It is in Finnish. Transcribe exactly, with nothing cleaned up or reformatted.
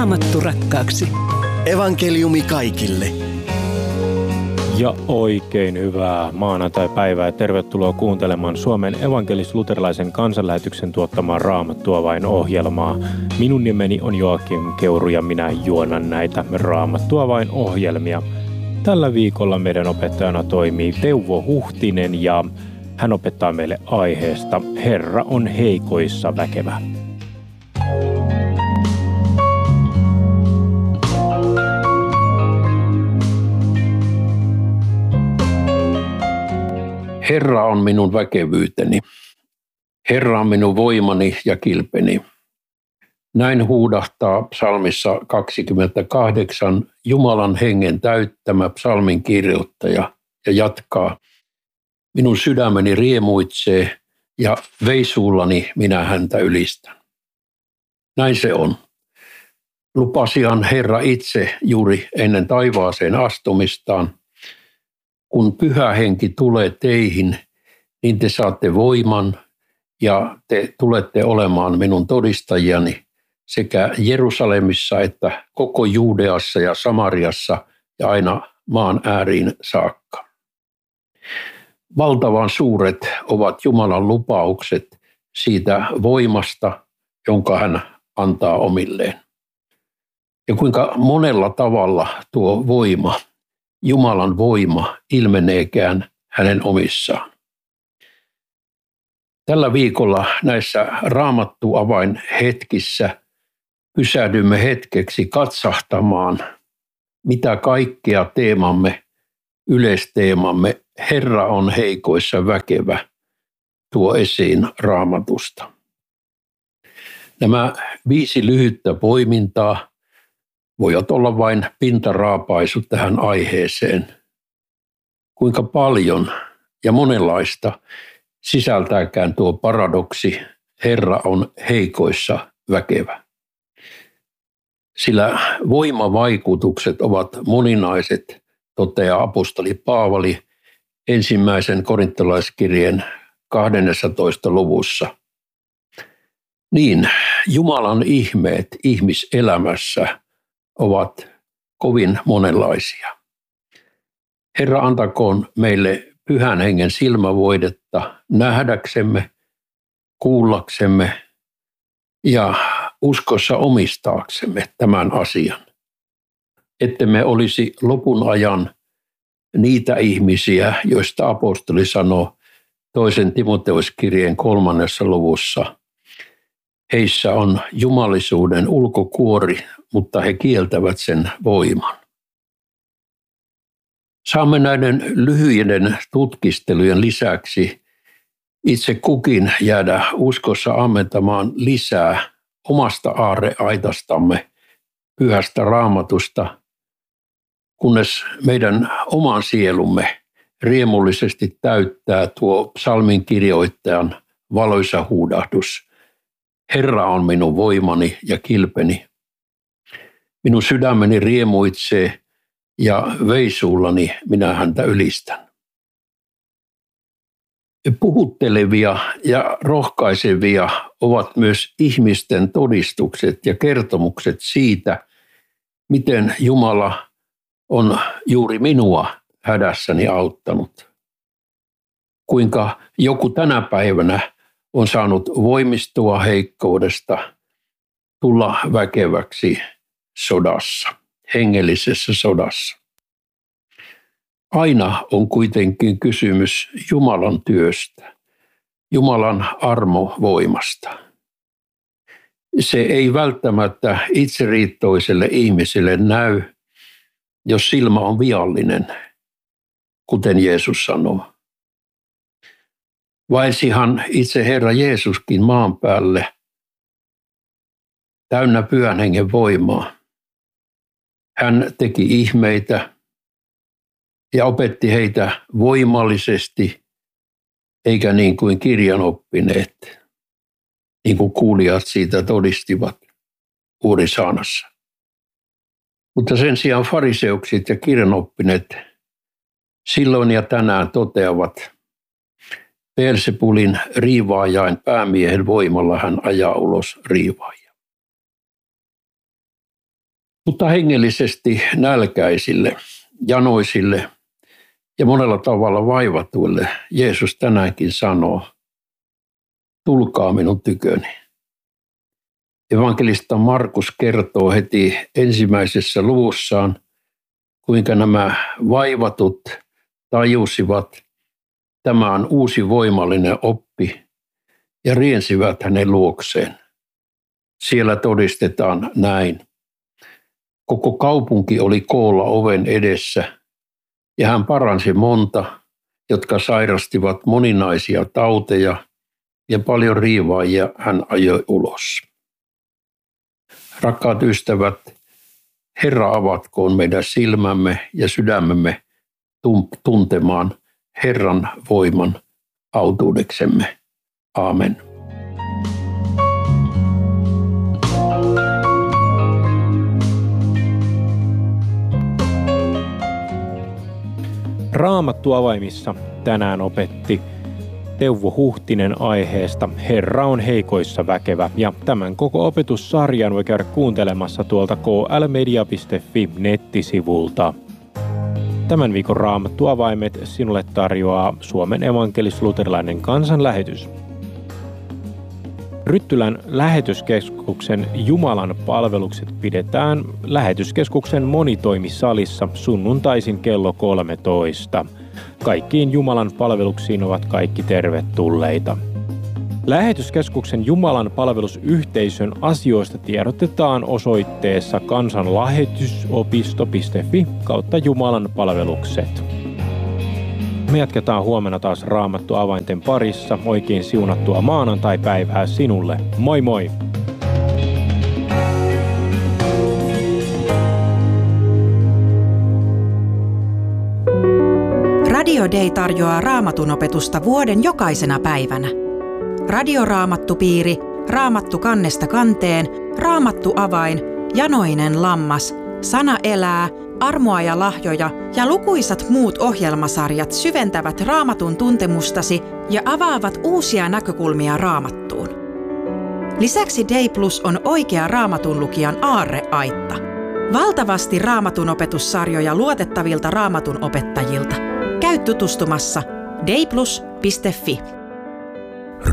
Raamattu rakkaaksi. Evankeliumi kaikille. Ja oikein hyvää maanantai-päivää ja tervetuloa kuuntelemaan Suomen evankelis-luterilaisen kansanlähetyksen tuottamaa Raamattua vain -ohjelmaa. Minun nimeni on Joakim Keuru ja minä juonan näitä Raamattua vain -ohjelmia. Tällä viikolla meidän opettajana toimii Teuvo Huhtinen ja hän opettaa meille aiheesta Herra on heikoissa väkevä. Herra on minun väkevyyteni. Herra on minun voimani ja kilpeni. Näin huudahtaa psalmissa kaksikymmentäkahdeksan Jumalan hengen täyttämä psalmin kirjoittaja ja jatkaa. Minun sydämeni riemuitsee ja veisuullani minä häntä ylistän. Näin se on. Lupasihan Herra itse juuri ennen taivaaseen astumistaan. Kun Pyhä Henki tulee teihin, niin te saatte voiman ja te tulette olemaan minun todistajiani sekä Jerusalemissa että koko Juudeassa ja Samariassa ja aina maan ääriin saakka. Valtavan suuret ovat Jumalan lupaukset siitä voimasta, jonka hän antaa omilleen. Ja kuinka monella tavalla tuo voima, Jumalan voima, ilmeneekään hänen omissaan. Tällä viikolla näissä Raamattu-avain hetkissä pysähdymme hetkeksi katsahtamaan, mitä kaikkea teemamme, yleisteemamme Herra on heikoissa väkevä tuo esiin Raamatusta. Nämä viisi lyhyttä poimintaa voivat olla vain pintaraapaisu tähän aiheeseen. Kuinka paljon ja monenlaista sisältääkään tuo paradoksi Herra on heikoissa väkevä. Sillä voimavaikutukset ovat moninaiset, toteaa apostoli Paavali ensimmäisen korintolaiskirjeen kahdennessatoista luvussa. Niin, Jumalan ihmeet ihmiselämässä ovat kovin monenlaisia. Herra antakoon meille Pyhän Hengen silmävoidetta nähdäksemme, kuullaksemme ja uskossa omistaaksemme tämän asian. Ettemme olisi lopun ajan niitä ihmisiä, joista apostoli sanoo toisen Timoteuskirjeen kolmannessa luvussa. Heissä on jumalisuuden ulkokuori, mutta he kieltävät sen voiman. Saamme näiden lyhyiden tutkistelujen lisäksi itse kukin jäädä uskossa ammentamaan lisää omasta aarreaitastamme, Pyhästä Raamatusta, kunnes meidän oman sielumme riemullisesti täyttää tuo psalmin kirjoittajan valoisa huudahdus. Herra on minun voimani ja kilpeni. Minun sydämeni riemuitsee ja veisuullani minä häntä ylistän. Puhuttelevia ja rohkaisevia ovat myös ihmisten todistukset ja kertomukset siitä, miten Jumala on juuri minua hädässäni auttanut. Kuinka joku tänä päivänä on saanut voimistua heikkoudesta, tulla väkeväksi sodassa, hengellisessä sodassa. Aina on kuitenkin kysymys Jumalan työstä, Jumalan armovoimasta. Se ei välttämättä itseriittoiselle ihmiselle näy, jos silmä on viallinen, kuten Jeesus sanoo. Vaelsihan itse Herra Jeesuskin maan päälle täynnä Pyhän Hengen voimaa. Hän teki ihmeitä ja opetti heitä voimallisesti, eikä niin kuin kirjanoppineet, niin kuin kuulijat siitä todistivat Uurisaanassa. Mutta sen sijaan fariseukset ja kirjanoppineet silloin ja tänään toteavat, Beelzebulin riivaajain päämiehen voimalla hän ajaa ulos riivaajia. Mutta hengellisesti nälkäisille, janoisille ja monella tavalla vaivatuille Jeesus tänäänkin sanoo, tulkaa minun tyköni. Evankelista Markus kertoo heti ensimmäisessä luvussaan, kuinka nämä vaivatut tajusivat, tämä on uusi voimallinen oppi, ja riensivät hänen luokseen. Siellä todistetaan näin. Koko kaupunki oli koolla oven edessä, ja hän paransi monta, jotka sairastivat moninaisia tauteja, ja paljon riivaajia hän ajoi ulos. Rakkaat ystävät, Herra avatkoon meidän silmämme ja sydämemme tuntemaan Herran voiman autuudeksemme. Aamen. Raamattu avaimissa tänään opetti Teuvo Huhtinen aiheesta Herra on heikoissa väkevä, ja tämän koko opetussarjan voi käydä kuuntelemassa tuolta k l media piste f i nettisivulta. Tämän viikon Raamattu avaimet sinulle tarjoaa Suomen evankelis-luterilainen kansanlähetys. Ryttylän lähetyskeskuksen Jumalan palvelukset pidetään lähetyskeskuksen monitoimisalissa sunnuntaisin kello kolmetoista. Kaikkiin Jumalan palveluksiin ovat kaikki tervetulleita. Lähetyskeskuksen Jumalan palvelusyhteisön asioista tiedotetaan osoitteessa kansanlähetysopisto piste f i kautta Jumalan palvelukset. Me jatketaan huomenna taas Raamattu avainten parissa. Oikein siunattua maanantai-päivää sinulle. Moi moi! Radio Day tarjoaa Raamatun opetusta vuoden jokaisena päivänä. Radioraamattupiiri, Raamattu kannesta kanteen, Raamattu avain, Janoinen lammas, Sana elää, Armoa ja lahjoja ja lukuisat muut ohjelmasarjat syventävät Raamatun tuntemustasi ja avaavat uusia näkökulmia Raamattuun. Lisäksi Day Plus on oikea Raamatun lukijan aarreaitta. Valtavasti Raamatun opetussarjoja luotettavilta Raamatun opettajilta. Käy tutustumassa dayplus piste f i.